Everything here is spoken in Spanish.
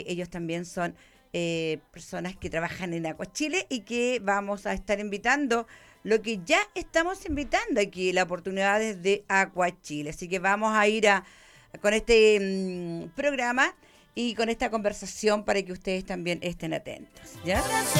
Ellos también son personas que trabajan en Aquachile y que vamos a estar invitando lo que ya estamos invitando aquí, las oportunidades de Aquachile. Así que vamos a ir con este programa y con esta conversación para que ustedes también estén atentos, ¿ya?